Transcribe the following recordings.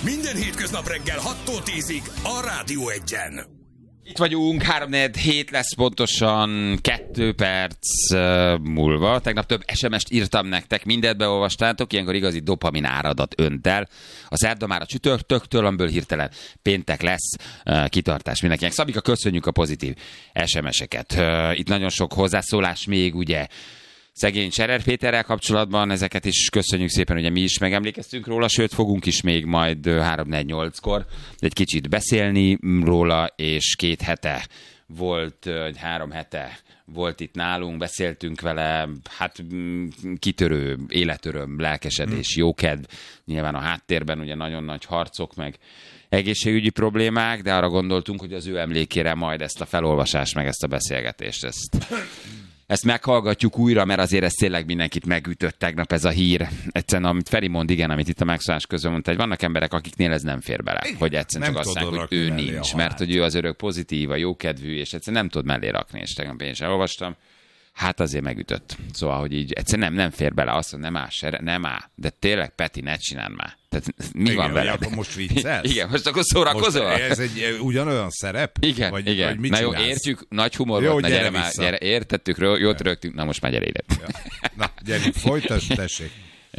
Minden hétköznap reggel 6-tól 10-ig a Rádió 1-en. Itt vagyunk, 3-4 lesz pontosan 2 perc múlva. Tegnap több SMS-t írtam nektek, mindent beolvastátok, ilyenkor igazi dopamin áradat önt el. A szerda már a csütörtöktől, amiből hirtelen péntek lesz, kitartás mindenkinek. Szabika, köszönjük a pozitív SMS-eket. Itt nagyon sok hozzászólás még, ugye, szegény Cserer Péterrel kapcsolatban, ezeket is köszönjük szépen, ugye mi is megemlékeztünk róla, sőt fogunk is még majd 3-4-8-kor egy kicsit beszélni róla, és 2 hete volt, 3 hete volt itt nálunk, beszéltünk vele, hát kitörő, életöröm, lelkesedés, jókedv, nyilván a háttérben ugye nagyon nagy harcok, meg egészségügyi problémák, de arra gondoltunk, hogy az ő emlékére majd ezt a felolvasást, meg ezt a beszélgetést, ezt meghallgatjuk újra, mert azért ez tényleg mindenkit megütött tegnap ez a hír. Egyszerűen, amit Feri mond, igen, amit itt a megszólás közben mondta, hogy vannak emberek, akiknél ez nem fér bele. Hogy egyszerűen csak azt mondják, hogy ő nincs, mert hogy ő az örök pozitív, a jókedvű, és egyszerűen nem tud mellé rakni, és tegnap én is elolvastam. Hát azért megütött. Szóval, hogy így egyszerűen nem fér bele, azt mondja, nem áll. De tényleg, Peti, ne csináld már. Tehát mi igen, van veled? Akkor most viccelsz? Igen, most akkor szórakozol? Most ez egy ugyanolyan szerep? Igen, vagy, igen. Vagy mit na jó, csinálsz? értjük, nagy humor jó, volt, na gyere már, gyere, értettük, jót rögtünk, na most már gyere ide. Ja. Na, gyerünk, folytasd, tessék.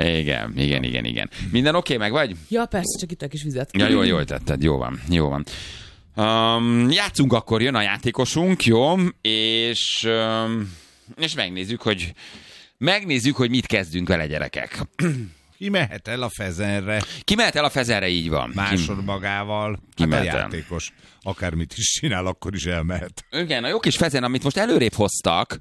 Igen. Minden oké, meg vagy? Ja, persze, csak itt a kis vizet. Ja, jól tetted, jó van. Játszunk akkor, jön a játékosunk, jó? És megnézzük, hogy mit kezdünk vele, gyerekek. Ki mehet el a Fezenre? Így van. Másod magával. Hát a játékos. Akármit is csinál, akkor is elmehet. Igen, a jó kis Fezen, amit most előrébb hoztak,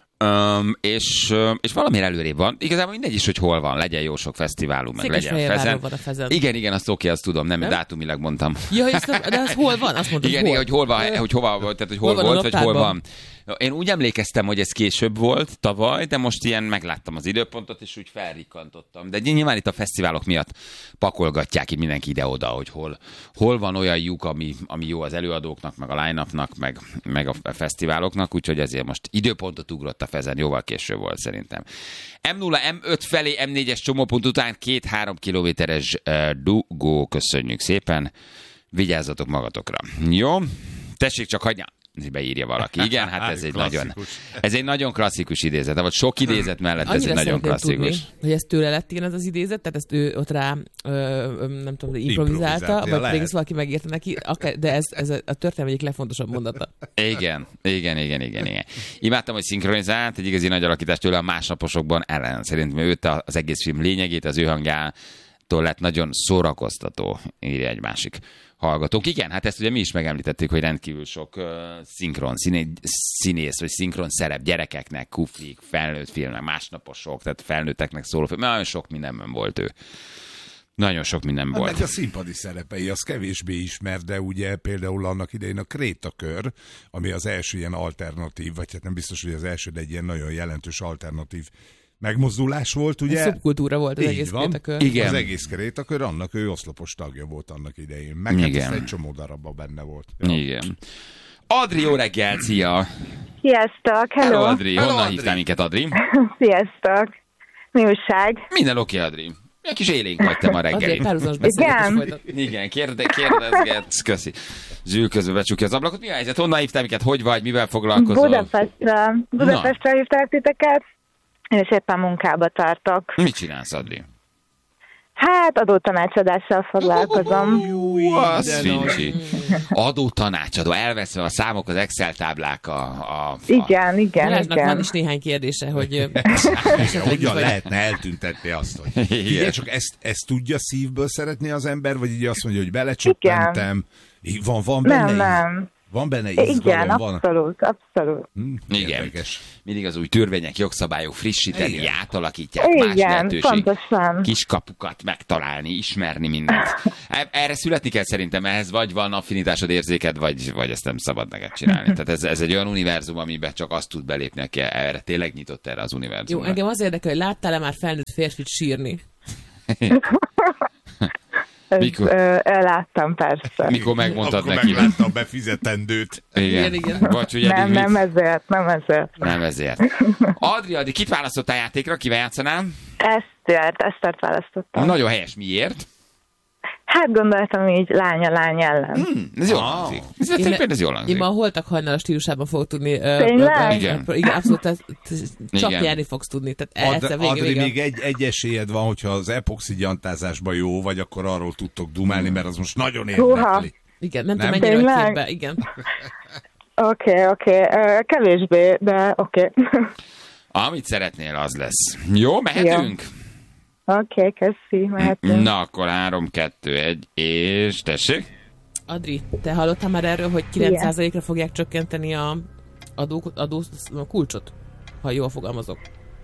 és valamiért előrébb van. Igazából mindegy is, hogy hol van, legyen jó sok fesztiválunk, meg legyen Fezen. Van a Fezen. Igen, azt oké, azt tudom, nem dátumilag mondtam. Ja, de az hol van? Azt mondtam, igen, hogy hol van, hogy hova volt, tehát hogy hol volt, vagy hol van. Én úgy emlékeztem, hogy ez később volt tavaly, de most ilyen megláttam az időpontot, és úgy felrikkantottam. De nyilván itt a fesztiválok miatt pakolgatják itt mindenki ide-oda, hogy hol van olyan lyuk, ami jó az előadóknak, meg a line-upnak, meg a fesztiváloknak, úgyhogy ezért most időpontot ugrott a Fezen, jóval később volt szerintem. M0, M5 felé, M4-es csomópont után 2-3 kilométeres dugó, köszönjük szépen. Vigyázzatok magatokra. Jó? Tessék csak hagyni. Beírja valaki. Igen, hát ez egy nagyon klasszikus idézet. Vagy sok idézet mellett ez egy nagyon klasszikus. Tudni, hogy ez tőle lett ilyen az idézet, tehát ezt ő ott rá nem tudom, improvizálta, vagy pedig ezt valaki megírta neki, de ez a történelem egyik legfontosabb mondata. Igen. Imádtam, hogy szinkronizált, egy igazi nagy alakítás tőle a másnaposokban ellen. Szerintem őt az egész film lényegét, az ő hangjától lett nagyon szórakoztató, írja egy másik hallgatók. Igen, hát ezt ugye mi is megemlítettük, hogy rendkívül sok szinkron színész, vagy szinkron szerep gyerekeknek, kuflik, felnőtt filmnek, másnaposok, tehát felnőtteknek szóló film. Nagyon sok mindenben volt ő. Nagyon sok minden volt. Meg a színpadi szerepei, az kevésbé ismert, de ugye például annak idején a Krétakör, ami az első ilyen alternatív, vagy hát nem biztos, hogy az első, de egy ilyen nagyon jelentős alternatív megmozdulás volt, ugye? A szubkultúra volt az egész Krétakör. Igen. Az egész Krétakör, annak ő oszlopos tagja volt annak idején. Meg hát ezt egy csomó darabban benne volt. Ja. Igen. Adri, jó reggel, szia! Sziasztok, hello! Adri, honnan hívtál minket, Adri? Sziasztok! Mi újság? Minden oké, Adri. Egy kis élénk vagy te ma reggeli. Igen, kérdezgetsz, köszi. Zsül közben becsukja az ablakot. Mi a helyzet? Honnan hívtál minket? Hogy vagy? Mivel foglalkozol? Budapestre hívták titeket, és éppen munkába tartok. Mit csinálsz, Adri? Hát adótanácsadással foglalkozom. Az fincsi. Adótanácsadó, elveszve a számok, az Excel táblák Igen. Van is néhány kérdése, hogy... Hogyan lehetne eltüntetni azt, hogy... Figyelj, csak ezt tudja szívből szeretni az ember, vagy így azt mondja, hogy belecsöppentem. Van benne Nem. Van benne izgalom? Igen, abszolút. Igen. Mindig az új törvények, jogszabályok frissíteni, átalakítják, igen, más lehetőség. Pontosan. Kiskapukat megtalálni, ismerni mindent. Erre születni kell szerintem, ehhez vagy van affinitásod, érzéked, vagy ezt nem szabad neked csinálni. Tehát ez egy olyan univerzum, amiben csak azt tud belépni, aki erre tényleg nyitott erre az univerzumra. Jó, engem az érdekel, hogy láttál-e már felnőtt férfit sírni? Láttam, persze. Mikor megmondtad akkor neki? Akkor megláttam befizetendőt. Igen. Vagy, ugye, nem ezért. Nem ezért. Adri, kit választottál játékra? Kivel játszanál? Esztert választottam. Nagyon helyes. Miért? Hát gondoltam így lány ellen. Ez jól hangzik. Ez jól hangzik. Én ma a Holtak hajnala stílusában fogok tudni. Tényleg? Igen, abszolút csak nyerni fogsz tudni. Tehát Adri, még egy esélyed van, hogyha az epoxi gyantázásban jó vagy, akkor arról tudtok dumálni, mert az most nagyon érdekli. Igen, nem tudom, mennyire a képbe. Igen. Oké. Kevésbé, de oké. Amit szeretnél, az lesz. Jó, mehetünk? Oké, köszi, mehetünk. Na, akkor 3, 2, 1, és tessék. Adri, te hallottál már erről, hogy 9%-ra fogják csökkenteni a adó kulcsot? Ha jól fogalmazok.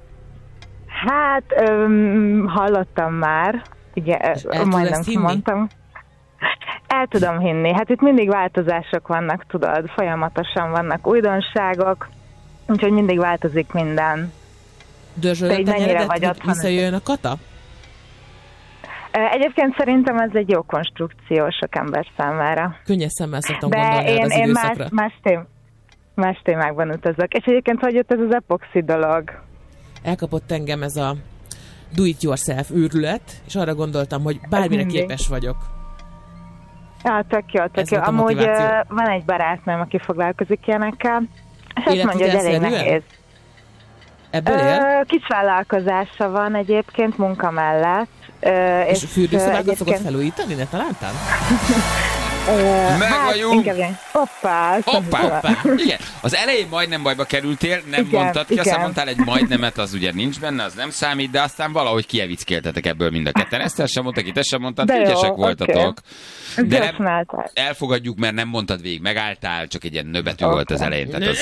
Hát, hallottam már. Igen, majdnem mondtam. El tudom hinni. Hát itt mindig változások vannak, tudod. Folyamatosan vannak újdonságok, úgyhogy mindig változik minden. Dörzsölött a nyeredet, hogy visszajöjjön a kata? Egyébként szerintem ez egy jó konstrukció sok ember számára. Könnyes szemmel szoktam gondolni az időszakra. Más témákban utazok. És egyébként hogy jött ez az epoxi dolog? Elkapott engem ez a do-it-yourself őrület, és arra gondoltam, hogy bármire képes vagyok. Ja, tök jó. Amúgy van egy barátnőm, aki foglalkozik ilyenekkel, és azt mondja, hogy elég nehéz. Ebből él? Kis vállalkozása van egyébként munka mellett. És fürdőszobákat szokott felújítani, ne talántál? Meg vagyunk! Hoppá! Igen, az elején majdnem bajba kerültél, nem mondtad ki, aztán mondtál egy majdnemet, az ugye nincs benne, az nem számít, de aztán valahogy kievickéltetek ebből mind a ketten. Ezt sem mondta ki, te sem mondtad, ügyesek voltatok. De nem, elfogadjuk, mert nem mondtad végig, megálltál, csak egy ilyen nöbetű volt az elején. Tehát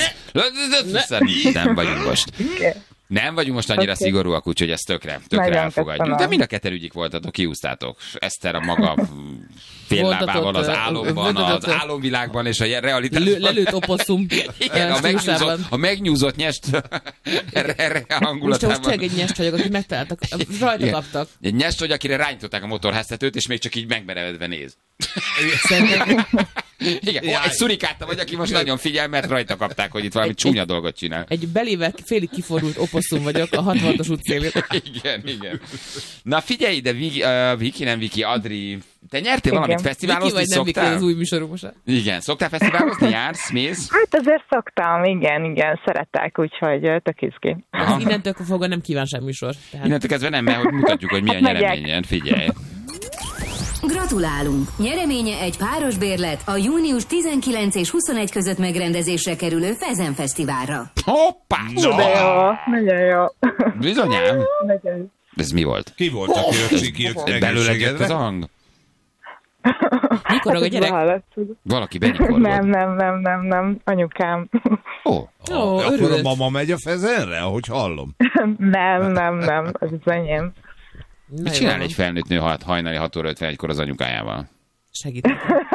nem vagyunk most. Nem vagyunk most annyira szigorúak, úgyhogy ezt tökre elfogadjuk. De mind a ketten ügyik voltatok, kiúztátok. Eszter a maga féllábával az álomban, az álomvilágban és a realitásban. Lelőtt oposszum. Igen, a megnyúzott nyest hangulatában. Most csak egy nyest vagyok, akit megtaláltak, rajta kaptak. Egy nyest vagy, akire rányították a motorháztetőt, és még csak így megmerevedve néz. Igen, egy szurikáta vagy, aki most nagyon figyel, mert rajta kapták, hogy itt valami csúnya dolgot csinál. Egy belével félig kifordult oposszum vagyok a 66-os útszélén. Igen. Na figyelj, de Viki, nem Viki, Adri, te nyertél valamit fesztiválozni, szoktál? Viki vagy nem Viki, az új műsorunk most. Igen, szoktál fesztiválozni, jársz, mész? Hát azért szoktam, igen, szeretek, úgyhogy tök izgi. Innentől fogva nem kívánság műsor. Tehát... Innentől kezdve nem, mert hogy mutatjuk, hogy milyen nyereményen, figyelj. Gratulálunk! Nyereménye egy páros bérlet a június 19 és 21 között megrendezésre kerülő Fezen Fesztiválra. Hoppá! No. Nagyon jó. Bizonyám. Ez mi volt? Ki volt, aki jött belőle jött az hang? Mikor a gyerek? Valaki benyikorgott. Nem. Anyukám. Akkor a mama megy a Fezenre, ahogy hallom? Nem. Ez az enyém. Mit csinál egy felnőtt nő hajnali 6 óra 51-kor az anyukájával? Segítek.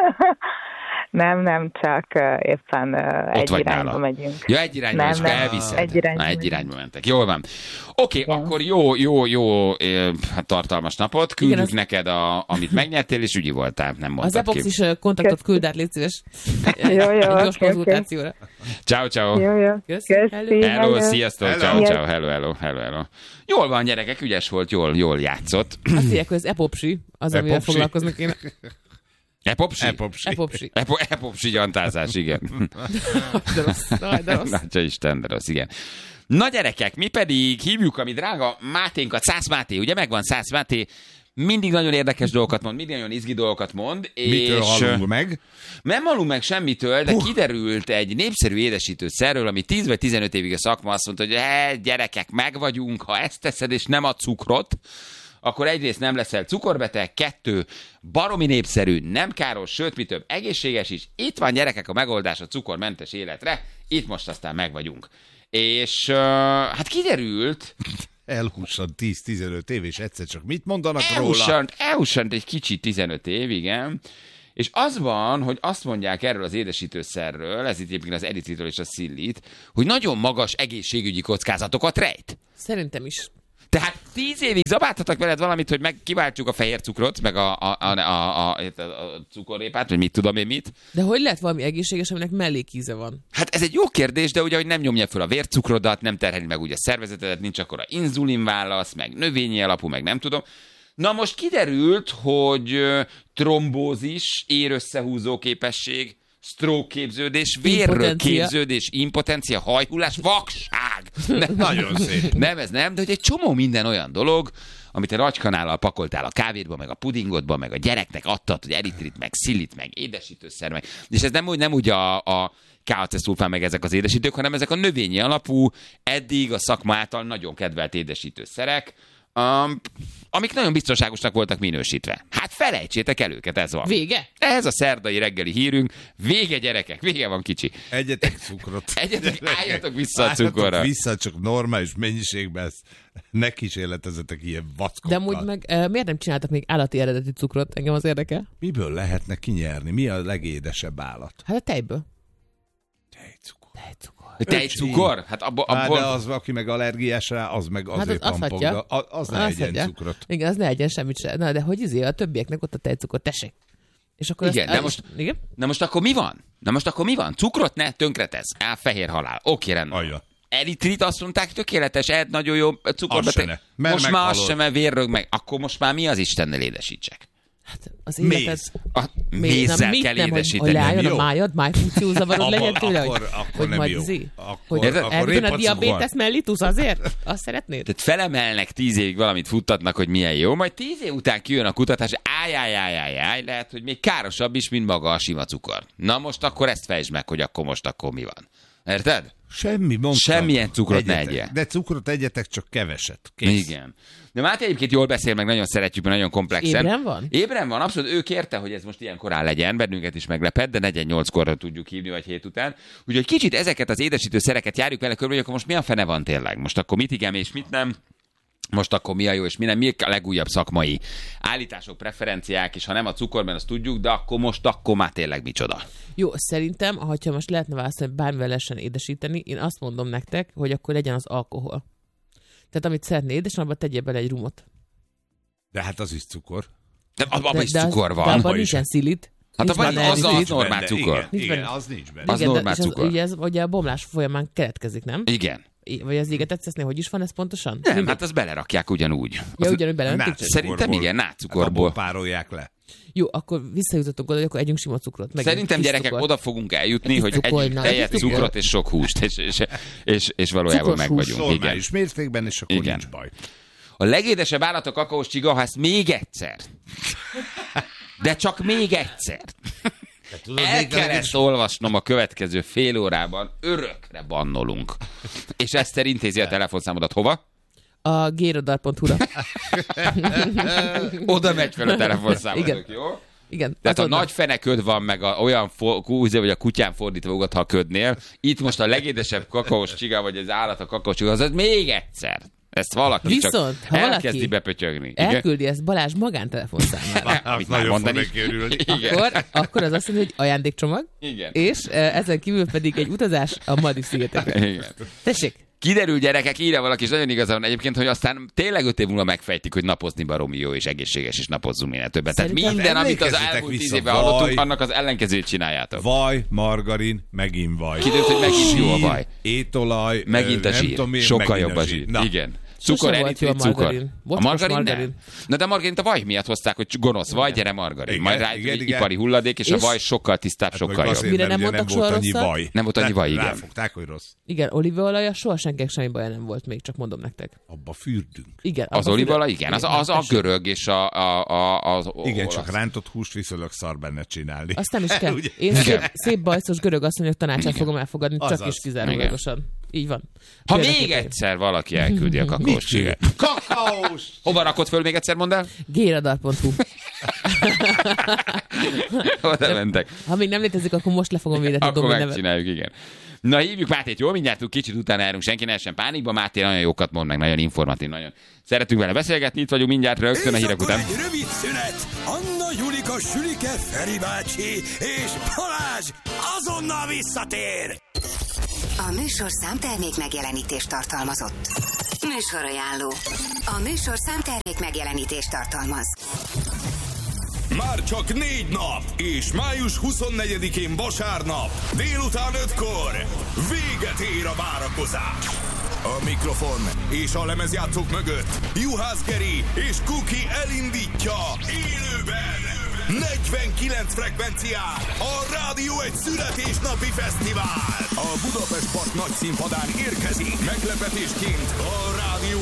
Nem, csak éppen egy irányba megyünk. Ja, egy irányba, és elviszed. Egy irányba mentek. Jól van. Oké, akkor jó tartalmas napot. Küldjük neked, amit megnyertél, és ügyi voltál. Nem mondtad ki. Az Epox is kontaktot küld át, légy szíves. Jó, gyors konzultációra. Ciao. Jó. Hello, sziasztok. Ciao. Hello. Jól van, gyerekek, ügyes volt, jól játszott. Azt mondják, hogy az Epopsi, az, amivel foglalkozni kéne. Epopsi gyantázás, igen. De rossz. Látja Isten, de rossz, igen. Na gyerekek, mi pedig hívjuk a mi drága Máténkat, Szász Máté, ugye megvan Szász Máté, mindig nagyon érdekes dolgokat mond, mindig nagyon izgi dolgokat mond. Mitől hallunk meg? Nem hallunk meg semmitől, de kiderült egy népszerű édesítőszerről, ami 10 vagy 15 évig a szakma azt mondta, hogy gyerekek, meg vagyunk, ha ezt teszed és nem a cukrot, akkor egyrészt nem leszel cukorbeteg, 2, baromi népszerű, nem káros, sőt, mi több, egészséges is. Itt van, gyerekek, a megoldás a cukormentes életre, itt most aztán meg vagyunk. És hát kiderült... Elhússant 10-15 év, és egyszer csak mit mondanak róla? Elhússant egy kicsit 15 év, igen. És az van, hogy azt mondják erről az édesítőszerről, ez itt egyébként az eritritol és a szillit, hogy nagyon magas egészségügyi kockázatokat rejt. Szerintem is. Tehát 10 évig zabáltatok veled valamit, hogy kiváltjuk a fehér cukrot, meg a cukorrépát, vagy mit tudom én mit. De hogy lehet valami egészséges, aminek mellékíze van? Hát ez egy jó kérdés, de ugye, hogy nem nyomja föl a vércukrodat, nem terheli meg ugye a szervezetedet, nincs akkora inzulinválasz, meg növényi alapú, meg nem tudom. Na most kiderült, hogy trombózis, érösszehúzó képesség, stroke képződés, vérről képződés, impotencia, hajhullás, vakság. Nagyon szép. Nem, ez nem, de hogy egy csomó minden olyan dolog, amit a racskanállal pakoltál a kávédba, meg a pudingodba, meg a gyereknek adtad, hogy eritrit, meg szilit, meg édesítőszer, meg. És ez nem úgy a KC-szulfán meg ezek az édesítők, hanem ezek a növényi alapú, eddig a szakma által nagyon kedvelt édesítőszerek, amik nagyon biztonságosnak voltak minősítve. Hát felejtsétek el őket, ez van. Vége? Ez a szerdai reggeli hírünk. Vége, gyerekek, vége van, kicsi. Egyetek cukrot. Álljatok vissza a cukorra. Álljatok vissza, csak normális mennyiségben, ne kísérletezetek ilyen vackokkal. De amúgy meg miért nem csináltak még állati eredeti cukrot? Engem az érdekel. Miből lehetne kinyerni? Mi a legédesebb állat? Hát a tejből. Tejcukor? Hát abból... De az, aki meg allergiás rá, az meg azért pampog. Az ne egyen cukrot. Igen, az ne egyen semmit se. Na, de hogy a többieknek ott a tejcukor, tessék. És akkor igen, de most akkor mi van? Cukrot ne tönkretesz. Fehér halál. Oké, rendben. Eritrit azt mondták, tökéletes, nagyon jó cukorbeteg. Most már az sem, mert vérrög meg. Akkor most már mi az Istennel édesítsek? Hát az életed... Mézzel kell édesíteni. Hogy leálljon a májad, májfunkciózavarod legyen tőle, hogy nem jó. Hogy elviszont a diabétesz mellitus azért? Azt szeretnéd? Tehát felemelnek 10 évig valamit futtatnak, hogy milyen jó, majd 10 év után kijön a kutatás, lehet, hogy még károsabb is, mint maga a sima cukor. Na most akkor ezt fejtsd meg, hogy akkor mi van. Érted? Semmilyen cukrot ne egye. De cukrot egyetek, csak keveset. Kész. Igen. De Máté egyébként jól beszél, meg nagyon szeretjük, mert nagyon komplexen. Ébren van? Ébren van, abszolút. Ő kérte, hogy ez most ilyen korán legyen, bennünket is meglepett, de 4-8-korra tudjuk hívni, vagy 7 után. Úgyhogy kicsit ezeket az édesítőszereket járjuk vele körül, hogy akkor most mi a fene van tényleg? Most akkor mit igen és mit nem? Most akkor mi a jó és mi nem? Mi a legújabb szakmai állítások, preferenciák, és ha nem a cukorban, azt tudjuk, de akkor már tényleg micsoda. Jó, szerintem, ha most lehetne választani, bármivel lehessen édesíteni, én azt mondom nektek, hogy akkor legyen az alkohol. Tehát amit szeretné édesen, abban tegyél bele egy rumot. De hát az is cukor. De abban is cukor van. De abban nincsen szilit. Hát az normál cukor. Igen, az nincs benne. Az normál cukor. Ugye ez ugye a bomlás folyamán keletkezik, nem? Igen. Vagy az égetett szesznél, hogy is van ez pontosan? Nem, mindegy. Hát azt belerakják ugyanúgy. Ja, ugyanúgy beleöntik? Szerintem igen, nátscukorból. Hát párolják le. Jó, akkor visszajutottunk oda, hogy akkor együnk sima cukrot. Szerintem gyerekek oda fogunk eljutni, hogy együnk tejet, cukrot és sok húst, és valójában meg vagyunk. Igen. És mértékben, és akkor nincs baj. A legédesebb állat a kakaós csiga, ha ezt még egyszer. De csak még egyszer. El kell ezt olvasnom a következő fél órában, örökre bannolunk. És Eszter intézi a telefonszámodat hova? A gradar.hu-ra. Oda megy fel a telefonszámodok, jó? Igen. Tehát a nagy feneköd van, meg olyan vagy a kutyán fordítva ugat, ha a ködnél. Itt most a legédesebb kakaós csiga, vagy az állat a kakaós csiga, az még egyszer. Ezt valaki viszont, csak elkezdi bepötyögni. Elküldi ezt Balázs magántelefonszámára. Mit már mondani? Akkor az azt mondja, hogy ajándékcsomag. Igen. És ezen kívül pedig egy utazás a Maldiv-szigetekre. Igen. Tessék. Kiderül, gyerekek, írja valaki, és nagyon igazán van egyébként, hogy aztán tényleg 5 év múlva megfejtik, hogy napozni baromi jó és egészséges, és napozzunk minél többet. Tehát minden, amit az elmúlt 10 évben hallottunk, annak az ellenkezőt csináljátok. Vaj, margarin, megint vaj. Kiderült, hogy megint jó a vaj. Étolaj, megint a zsír. Sokkal jobb a zsír. Igen. Cukor, eritrit, cukor. A margarin nem. Na de a margarint a vaj miatt hozták, hogy gonosz vaj, gyere margarin. Majd rájött egy ipari hulladék, és a vaj sokkal tisztább, sokkal jobb. Mire nem mondtak soha rosszat? Nem volt annyi vaj, igen. Ráfogták, hogy rossz. Igen, olívaolaja soha senkinek semmi baja nem volt még, csak mondom nektek. Abba fürdünk. Igen. Az olívaolaj, igen. Az a görög és az igen, csak rántott húst viszonylag szar benne csinálni. Azt nem is kell. Én szép bajszos görög asszonyok tanácsát fogom elfogadni, csak is kizárólagosan. Így van. Ha még egyszer valaki elküldi a kakaós csigát. Kakaós! Hova rakod föl még egyszer, mondd el? Gradar.hu. Oda mentek. Ha még nem létezik, akkor most le fogom védeni a domain nevet. Akkor megcsináljuk, igen. Na, hívjuk Mátét, jól? Mindjárt kicsit utána járunk, senki ne essen pánikba. Máté nagyon jókat mond, meg nagyon informatív, nagyon szeretünk vele beszélgetni. Itt vagyunk mindjárt rögtön a hírek után. Egy rövid szünet. Anna, Julika, Sülike, Feri bácsi és Balázs azonnal visszatér. A műsorszám termék megjelenítést tartalmazott. Műsorajánló. A műsorszám termék megjelenítést tartalmaz. Már csak 4 nap, és május 24-én vasárnap, délután 5-kor véget ér a várakozás. A mikrofon és a lemezjátszók mögött Juhász Geri és Kuki elindítja élőben 49 frekvencián a Rádió egy születésnapi fesztivál. A Budapest Park nagy színpadán érkezik meglepetésként a Rádió